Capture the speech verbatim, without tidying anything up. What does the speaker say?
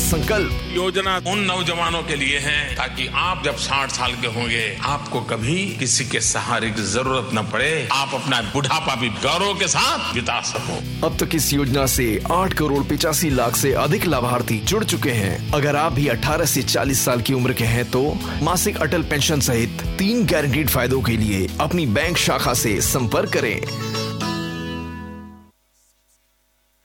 संकल्प योजना उन नौजवानों के लिए है ताकि आप जब साठ साल के होंगे आपको कभी किसी के सहारे की जरूरत न पड़े, आप अपना बुढ़ापा भी गौरव के साथ बिता सको। अब तक इस योजना से आठ करोड़ पिचासी लाख से अधिक लाभार्थी जुड़ चुके हैं। अगर आप भी अठारह से चालीस साल की उम्र के हैं तो मासिक अटल पेंशन सहित तीन गारंटीड फायदों के लिए अपनी बैंक शाखा से संपर्क करें।